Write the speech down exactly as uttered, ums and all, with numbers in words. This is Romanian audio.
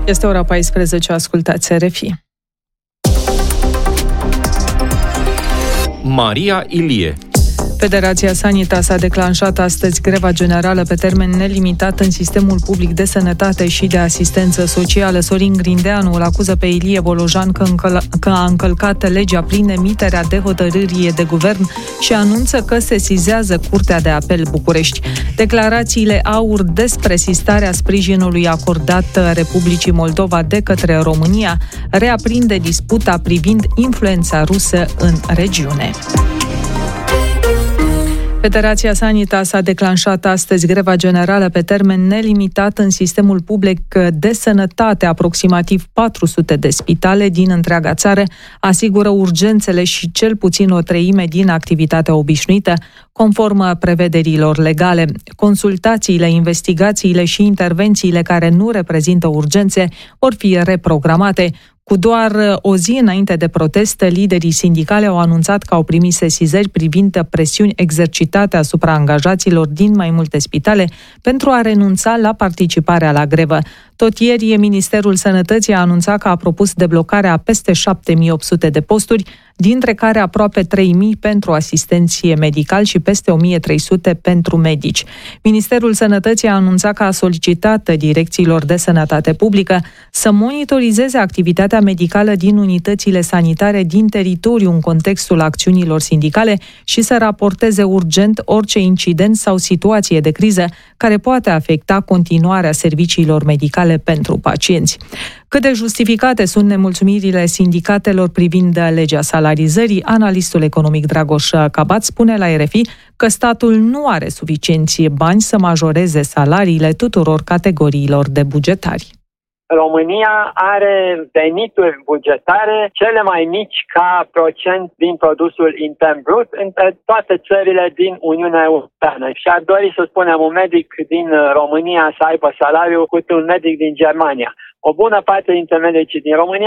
Este ora paisprezece, ascultați R F I. Maria Ilie. Federația Sanitas a declanșat astăzi greva generală pe termen nelimitat în sistemul public de sănătate și de asistență socială. Sorin Grindeanu îl acuză pe Ilie Bolojan că, încăl- că a încălcat legea prin emiterea de hotărârie de guvern și anunță că sesizează Curtea de Apel București. Declarațiile AUR despre sistarea sprijinului acordat Republicii Moldova de către România reaprinde disputa privind influența rusă în regiune. Federația Sanitas a declanșat astăzi greva generală pe termen nelimitat în sistemul public de sănătate. Aproximativ patru sute de spitale din întreaga țară asigură urgențele și cel puțin o treime din activitatea obișnuită, conform prevederilor legale. Consultațiile, investigațiile și intervențiile care nu reprezintă urgențe vor fi reprogramate. Cu doar o zi înainte de protest, liderii sindicale au anunțat că au primit sesizări privind presiuni exercitate asupra angajaților din mai multe spitale pentru a renunța la participarea la grevă. Tot ieri, Ministerul Sănătății a anunțat că a propus deblocarea a peste șapte mii opt sute de posturi, dintre care aproape trei mii pentru asistenție medicali și peste o mie trei sute pentru medici. Ministerul Sănătății a anunțat că a solicitat direcțiilor de sănătate publică să monitorizeze activitatea medicală din unitățile sanitare din teritoriu în contextul acțiunilor sindicale și să raporteze urgent orice incident sau situație de criză care poate afecta continuarea serviciilor medicale pentru pacienți. Cât de justificate sunt nemulțumirile sindicatelor privind legea salarizării, analistul economic Dragoș Cabat spune la R F I că statul nu are suficienți bani să majoreze salariile tuturor categoriilor de bugetari. România are venituri bugetare cele mai mici ca procent din produsul intern brut între toate țările din Uniunea Europeană. Și ar dori să spunem un medic din România să aibă salariu cât un medic din Germania. O bună parte dintre medicii din România